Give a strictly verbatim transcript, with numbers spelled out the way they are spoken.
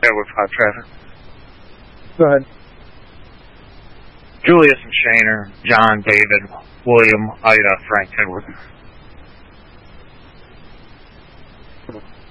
Edward five traffic. Go ahead. Julius and Shaner, John, David, William, Ida, Frank, Edward.